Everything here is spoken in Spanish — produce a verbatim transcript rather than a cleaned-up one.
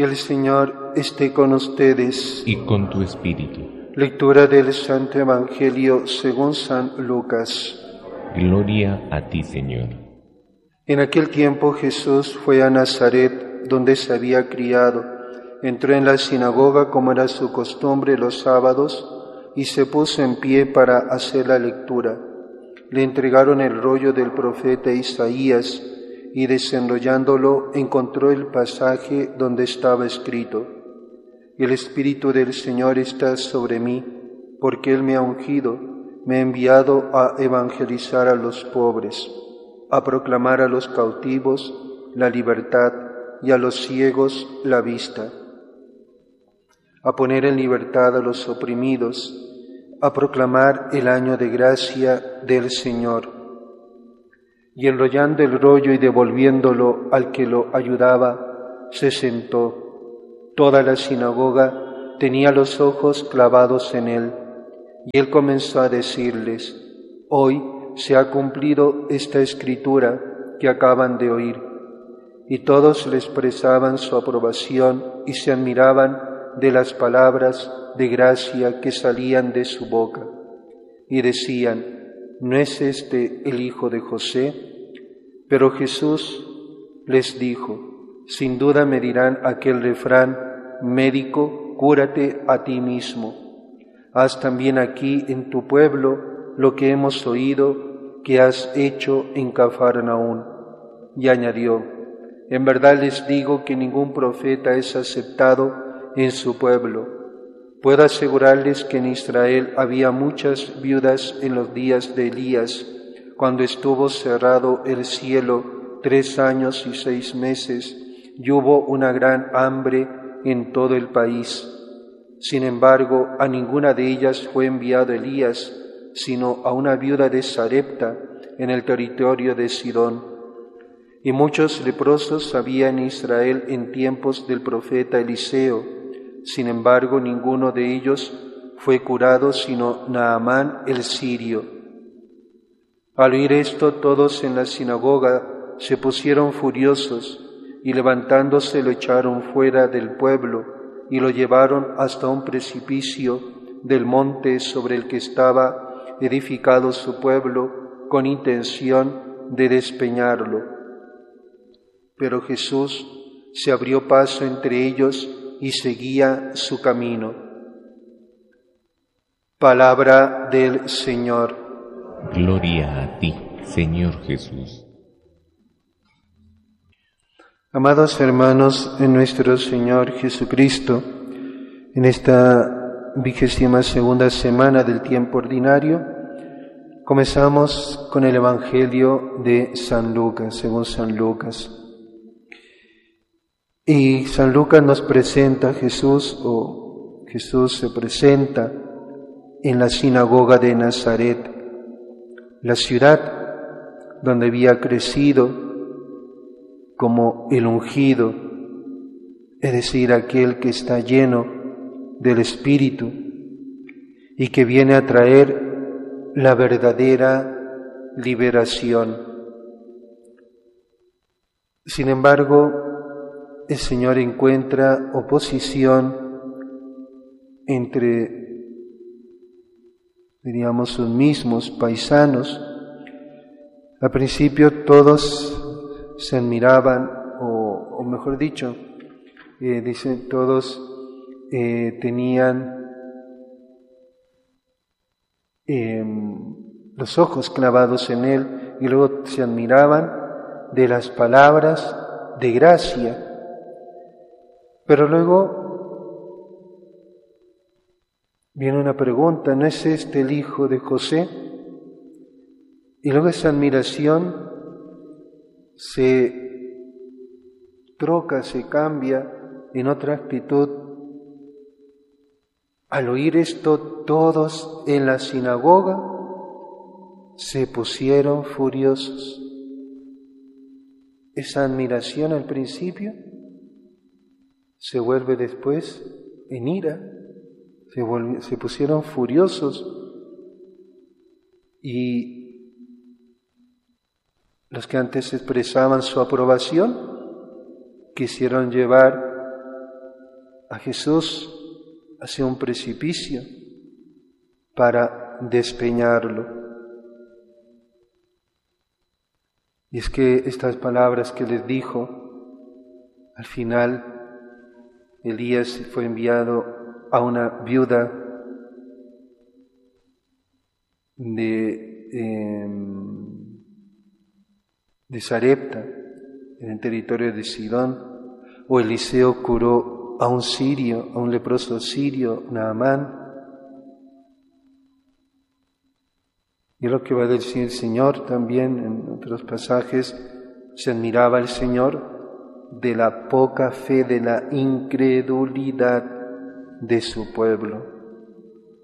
El Señor esté con ustedes. Y con tu espíritu. Lectura del Santo Evangelio según San Lucas. Gloria a ti, Señor. En aquel tiempo Jesús fue a Nazaret, donde se había criado. Entró en la sinagoga, como era su costumbre, los sábados, y se puso en pie para hacer la lectura. Le entregaron el rollo del profeta Isaías, y desenrollándolo encontró el pasaje donde estaba escrito: El Espíritu del Señor está sobre mí, porque Él me ha ungido, me ha enviado a evangelizar a los pobres, a proclamar a los cautivos la libertad y a los ciegos la vista, a poner en libertad a los oprimidos, a proclamar el año de gracia del Señor. Y enrollando el rollo y devolviéndolo al que lo ayudaba, se sentó. Toda la sinagoga tenía los ojos clavados en él, y él comenzó a decirles: Hoy se ha cumplido esta escritura que acaban de oír. Y todos le expresaban su aprobación y se admiraban de las palabras de gracia que salían de su boca. Y decían: ¿No es este el hijo de José? Pero Jesús les dijo: Sin duda me dirán aquel refrán: Médico, cúrate a ti mismo. Haz también aquí en tu pueblo lo que hemos oído que has hecho en Cafarnaún. Y añadió: En verdad les digo que ningún profeta es aceptado en su pueblo. Puedo asegurarles que en Israel había muchas viudas en los días de Elías, cuando estuvo cerrado el cielo tres años y seis meses, y hubo una gran hambre en todo el país. Sin embargo, a ninguna de ellas fue enviado Elías, sino a una viuda de Sarepta, en el territorio de Sidón. Y muchos leprosos había en Israel en tiempos del profeta Eliseo. Sin embargo, ninguno de ellos fue curado, sino Naamán el sirio. Al oír esto, todos en la sinagoga se pusieron furiosos, y levantándose lo echaron fuera del pueblo, y lo llevaron hasta un precipicio del monte sobre el que estaba edificado su pueblo, con intención de despeñarlo. Pero Jesús se abrió paso entre ellos y seguía su camino. Palabra del Señor. Gloria a ti, Señor Jesús. Amados hermanos en nuestro Señor Jesucristo, en esta vigésima segunda semana del tiempo ordinario, comenzamos con el Evangelio de San Lucas, según San Lucas. Y San Lucas nos presenta a Jesús, o Jesús se presenta en la sinagoga de Nazaret, la ciudad donde había crecido como el ungido, es decir, aquel que está lleno del Espíritu y que viene a traer la verdadera liberación. Sin embargo, el Señor encuentra oposición entre, diríamos, sus mismos paisanos. Al principio todos se admiraban, o, o mejor dicho, eh, dicen todos eh, tenían eh, los ojos clavados en Él, y luego se admiraban de las palabras de gracia. Pero luego viene una pregunta: ¿no es este el hijo de José? Y luego esa admiración se troca, se cambia en otra actitud. Al oír esto, todos en la sinagoga se pusieron furiosos. Esa admiración al principio se vuelve después en ira, se, volv- se pusieron furiosos, y los que antes expresaban su aprobación quisieron llevar a Jesús hacia un precipicio para despeñarlo. Y es que estas palabras que les dijo, al final Elías fue enviado a una viuda de, eh, de Sarepta, en el territorio de Sidón, o Eliseo curó a un sirio, a un leproso sirio, Naamán. Y lo que va a decir el Señor también en otros pasajes, se admiraba el Señor de la poca fe, de la incredulidad de su pueblo.